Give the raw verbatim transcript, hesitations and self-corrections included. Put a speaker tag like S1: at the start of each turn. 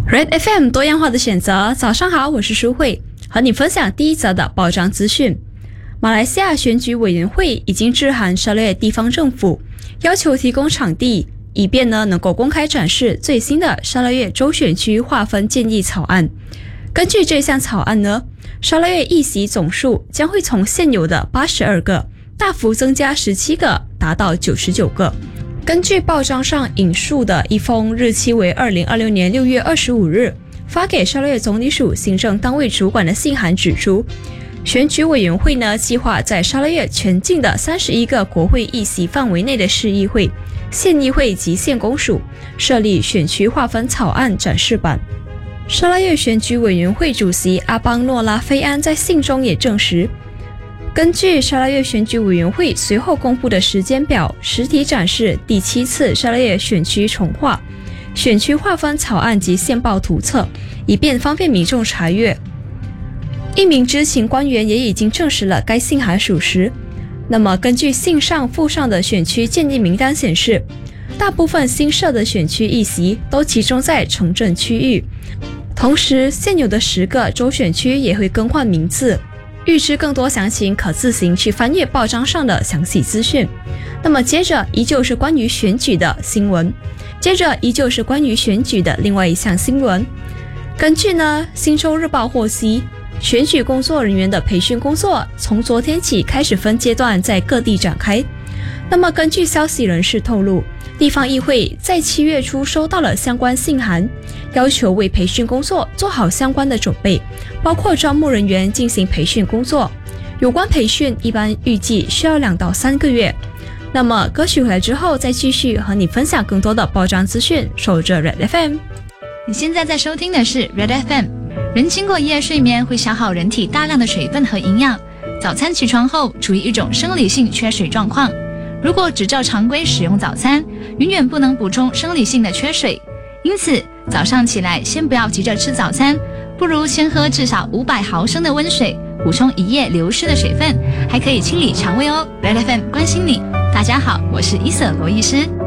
S1: Red F M 多样化的选择，早上好，我是舒慧，和你分享第一则的报章资讯。马来西亚选举委员会已经致函十二月地方政府，要求提供场地，以便呢能够公开展示最新的十二月州选区划分建议草案。根据这项草案呢，十二月议席总数将会从现有的八十二个大幅增加十七个，达到九十九个。根据报章上引述的一封日期为二零二六年六月二十五日发给十二月总理署行政单位主管的信函指出，选举委员会呢计划在十二月全境的三十一个国会议席范围内的市议会、县议会及县公署设立选区划分草案展示板。十二月选举委员会主席阿邦诺拉菲安在信中也证实，根据十二月选举委员会随后公布的时间表，实体展示第七次十二月选区重划、选区划分草案及线报图册，以便方便民众查阅。一名知情官员也已经证实了该信函属实。那么根据信上附上的选区建议名单显示，大部分新设的选区议席都集中在城镇区域，同时现有的十个州选区也会更换名字。预知更多详情，可自行去翻阅报章上的详细资讯。那么接着依旧是关于选举的新闻，接着依旧是关于选举的另外一项新闻。根据呢新洲日报获悉，选举工作人员的培训工作从昨天起开始分阶段在各地展开。那么根据消息人士透露，地方议会在七月初收到了相关信函，要求为培训工作做好相关的准备，包括招募人员进行培训工作。有关培训一般预计需要两到三个月。那么歌曲回来之后，再继续和你分享更多的报章资讯。守着 Red F M，
S2: 你现在在收听的是 Red F M。 人经过一夜睡眠会消耗人体大量的水分和营养，早餐起床后处于一种生理性缺水状况。如果只照常规使用早餐，永远不能补充生理性的缺水。因此早上起来先不要急着吃早餐，不如先喝至少五百毫升的温水，补充一夜流失的水分，还可以清理肠胃哦。 Red F M 关心你。大家好，我是伊瑟罗医师。